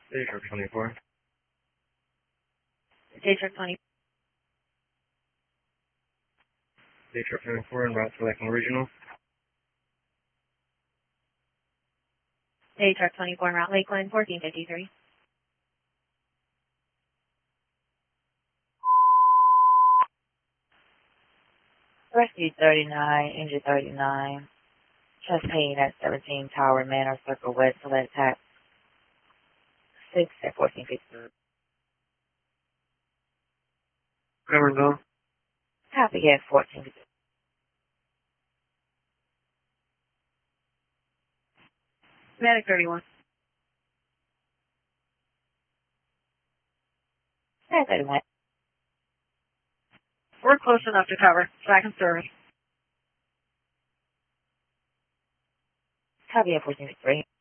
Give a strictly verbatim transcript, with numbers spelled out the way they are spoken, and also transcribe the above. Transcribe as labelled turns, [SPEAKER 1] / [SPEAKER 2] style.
[SPEAKER 1] City Truck twenty-four.
[SPEAKER 2] City Truck twenty.
[SPEAKER 1] City Truck twenty-four en route to Lakeland Regional.
[SPEAKER 2] City Truck twenty-four en route Lakeland, fourteen fifty-three.
[SPEAKER 3] Rescue thirty-nine, Injury thirty-nine. Chest pain at seventeen Tower Manor Circle West, select tap six at fourteen fifty-three.
[SPEAKER 1] Cover and go.
[SPEAKER 3] Copy at fourteen fifty-three.
[SPEAKER 2] Medic thirty-one.
[SPEAKER 3] At thirty-one.
[SPEAKER 2] We're close enough to cover. Back in service.
[SPEAKER 3] Copy at fourteen fifty-three.